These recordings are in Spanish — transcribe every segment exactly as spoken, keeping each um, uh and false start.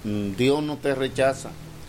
Dios no te rechaza.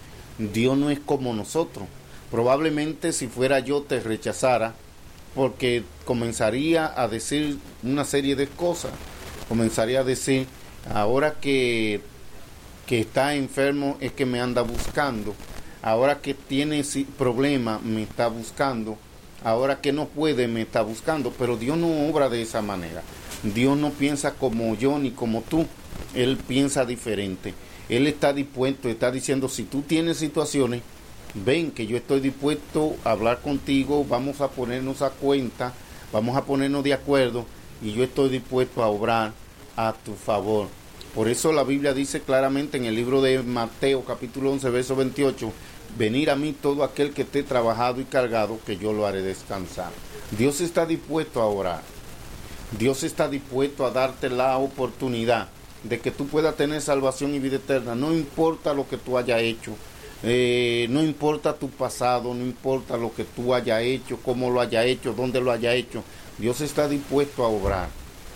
Dios no es como nosotros. Probablemente si fuera yo te rechazara, porque comenzaría a decir una serie de cosas. Comenzaría a decir, ahora que, que está enfermo es que me anda buscando. Ahora que tiene problemas me está buscando. Ahora que no puede me está buscando. Pero Dios no obra de esa manera. Dios no piensa como yo ni como tú. Él piensa diferente. Él está dispuesto, está diciendo, si tú tienes situaciones, ven que yo estoy dispuesto a hablar contigo, vamos a ponernos a cuenta, vamos a ponernos de acuerdo y yo estoy dispuesto a obrar a tu favor. Por eso la Biblia dice claramente en el libro de Mateo capítulo once verso veintiocho, venir a mí todo aquel que esté trabajado y cargado, que yo lo haré descansar. Dios está dispuesto a orar. Dios está dispuesto a darte la oportunidad de que tú puedas tener salvación y vida eterna. No importa lo que tú hayas hecho, eh, no importa tu pasado, no importa lo que tú hayas hecho, cómo lo hayas hecho, dónde lo hayas hecho. Dios está dispuesto a obrar.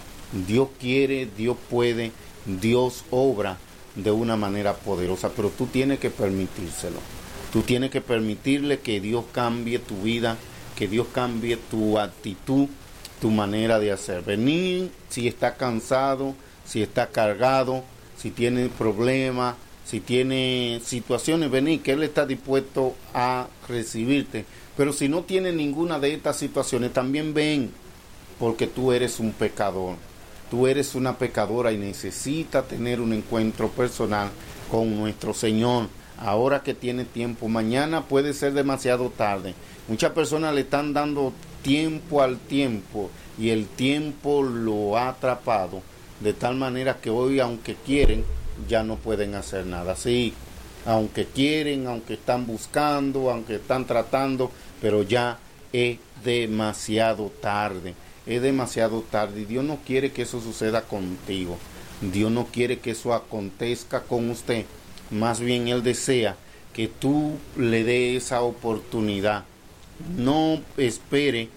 Dios quiere, Dios puede, Dios obra de una manera poderosa, pero tú tienes que permitírselo. Tú tienes que permitirle que Dios cambie tu vida, que Dios cambie tu actitud, tu manera de hacer. Venir si está cansado, si está cargado, si tiene problemas, si tiene situaciones, venir, que Él está dispuesto a recibirte. Pero si no tiene ninguna de estas situaciones, también ven, porque tú eres un pecador. Tú eres una pecadora y necesitas tener un encuentro personal con nuestro Señor. Ahora que tiene tiempo, mañana puede ser demasiado tarde. Muchas personas le están dando tiempo al tiempo y el tiempo lo ha atrapado. De tal manera que hoy, aunque quieren, ya no pueden hacer nada. Sí, aunque quieren, aunque están buscando, aunque están tratando, pero ya es demasiado tarde. Es demasiado tarde y Dios no quiere que eso suceda contigo. Dios no quiere que eso acontezca con usted. Más bien Él desea que tú le des esa oportunidad. No espere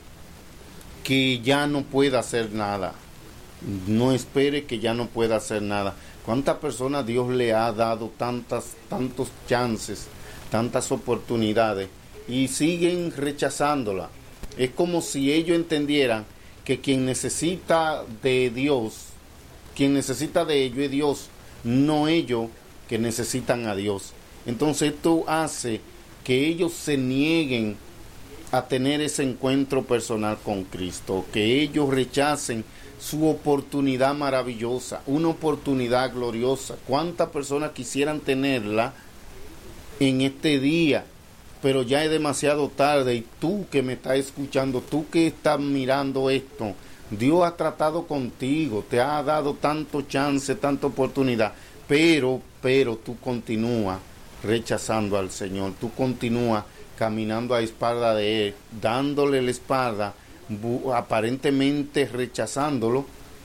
que ya no pueda hacer nada. No espere que ya no pueda hacer nada. ¿Cuántas personas Dios le ha dado tantas, tantos chances, tantas oportunidades y siguen rechazándola? Es como si ellos entendieran que quien necesita de Dios, quien necesita de ellos es Dios, no ellos que necesitan a Dios. Entonces esto hace que ellos se nieguen a tener ese encuentro personal con Cristo, que ellos rechacen su oportunidad maravillosa, una oportunidad gloriosa. ¿Cuántas personas quisieran tenerla en este día? Pero ya es demasiado tarde y tú que me estás escuchando, tú que estás mirando esto, Dios ha tratado contigo, te ha dado tanto chance, tanta oportunidad, pero, pero tú continúas rechazando al Señor, tú continúas caminando a espalda de Él, dándole la espalda, aparentemente rechazándolo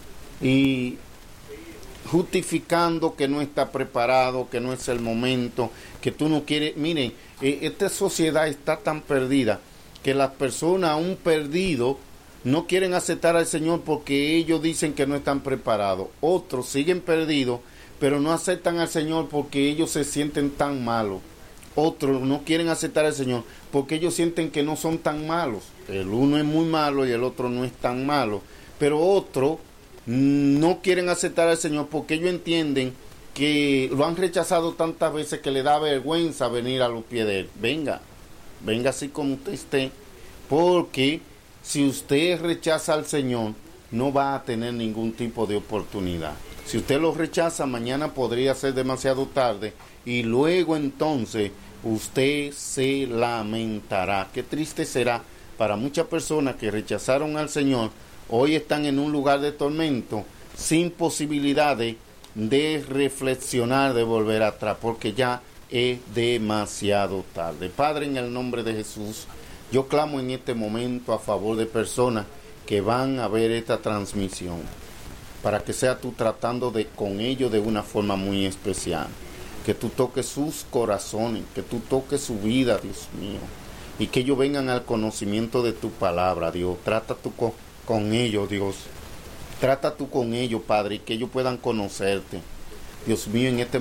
y justificando que no está preparado, que no es el momento, que tú no quieres. Miren, eh, esta sociedad está tan perdida que las personas aún perdidos no quieren aceptar al Señor porque ellos dicen que no están preparados. Otros siguen perdidos, pero no aceptan al Señor porque ellos se sienten tan malos. Otros no quieren aceptar al Señor porque ellos sienten que no son tan malos. El uno es muy malo y el otro no es tan malo. Pero otros no quieren aceptar al Señor porque ellos entienden que lo han rechazado tantas veces que le da vergüenza venir a los pies de Él. Venga, venga así como usted esté, porque si usted rechaza al Señor, no va a tener ningún tipo de oportunidad. Si usted lo rechaza, mañana podría ser demasiado tarde y luego entonces usted se lamentará. Qué triste será para muchas personas que rechazaron al Señor. Hoy están en un lugar de tormento, sin posibilidades de reflexionar, de volver atrás, porque ya es demasiado tarde. Padre, en el nombre de Jesús, yo clamo en este momento a favor de personas que van a ver esta transmisión, para que sea tú tratando de con ellos de una forma muy especial, que tú toques sus corazones, que tú toques su vida, Dios mío, y que ellos vengan al conocimiento de tu palabra, Dios. Trata tú con, con ellos, Dios. Trata tú con ellos, Padre, y que ellos puedan conocerte. Dios mío, en este